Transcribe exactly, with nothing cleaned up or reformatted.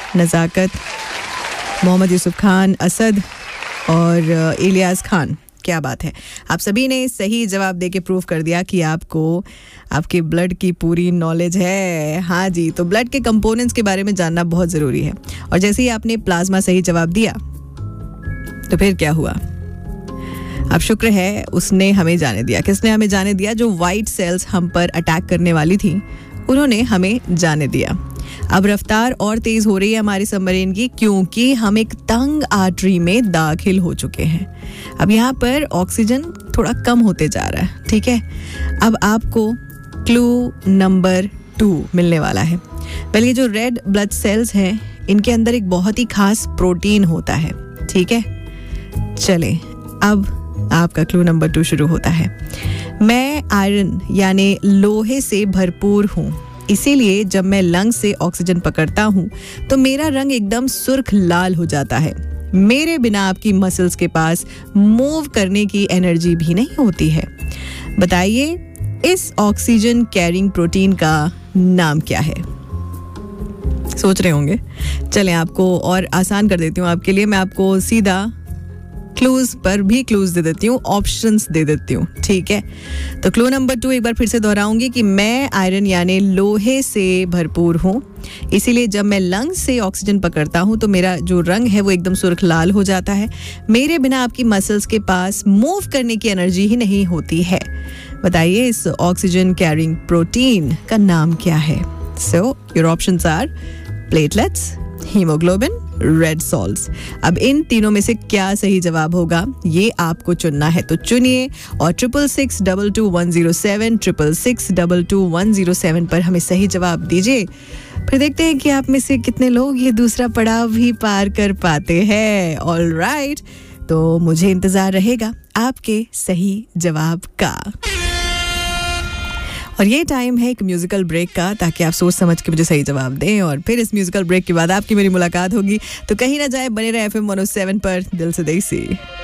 नज़ाकत, मोहम्मद यूसुफ खान, असद और इलियास खान। क्या बात है, आप सभी ने सही जवाब देके प्रूव कर दिया कि आपको आपके ब्लड की पूरी नॉलेज है। हाँ जी, तो ब्लड के कंपोनेंट्स के बारे में जानना बहुत ज़रूरी है। और जैसे ही आपने प्लाज्मा सही जवाब दिया तो फिर क्या हुआ? अब शुक्र है उसने हमें जाने दिया। किसने हमें जाने दिया? जो वाइट सेल्स हम पर अटैक करने वाली थी उन्होंने हमें जाने दिया। अब रफ्तार और तेज हो रही है हमारी सबमरीन की, क्योंकि हम एक तंग आर्टरी में दाखिल हो चुके हैं। अब यहाँ पर ऑक्सीजन थोड़ा कम होते जा रहा है। ठीक है, अब आपको क्लू नंबर टू मिलने वाला है। पहले ये जो रेड ब्लड सेल्स हैं इनके अंदर एक बहुत ही खास प्रोटीन होता है। ठीक है, चले अब आपका क्लू नंबर टू शुरू होता है। मैं आयरन यानी लोहे से भरपूर हूँ, इसीलिए जब मैं लंग से ऑक्सीजन पकड़ता हूँ तो मेरा रंग एकदम सुर्ख लाल हो जाता है। मेरे बिना आपकी मसल्स के पास मूव करने की एनर्जी भी नहीं होती है। बताइए इस ऑक्सीजन कैरिंग प्रोटीन का नाम क्या है? सोच रहे होंगे। चलें आपको और आसान कर देती हूँ आपके लिए। मैं आपको सीधा क्लूज पर भी क्लूज दे देती हूँ, ऑप्शंस दे देती हूँ। ठीक है, तो क्लू नंबर टू एक बार फिर से दोहराऊंगी कि मैं आयरन यानी लोहे से भरपूर हूँ, इसीलिए जब मैं लंग से ऑक्सीजन पकड़ता हूँ तो मेरा जो रंग है वो एकदम सुर्ख लाल हो जाता है। मेरे बिना आपकी मसल्स के पास मूव करने की एनर्जी ही नहीं होती है। बताइए इस ऑक्सीजन कैरिंग प्रोटीन का नाम क्या है? So your options are platelets, haemoglobin, red salts. अब इन तीनों में से क्या सही जवाब होगा ये आपको चुनना है, तो चुनिए और triple six double two one zero seven triple six double two one zero seven पर हमें सही जवाब दीजिए। फिर देखते हैं कि आप में से कितने लोग ये दूसरा पड़ाव भी पार कर पाते हैं। ऑल राइट, तो मुझे इंतजार रहेगा आपके सही जवाब का। और ये टाइम है एक म्यूजिकल ब्रेक का, ताकि आप सोच समझ के मुझे सही जवाब दें। और फिर इस म्यूजिकल ब्रेक के बाद आपकी मेरी मुलाकात होगी, तो कहीं ना जाए, बने रहे F M one O seven पर दिल से देसी।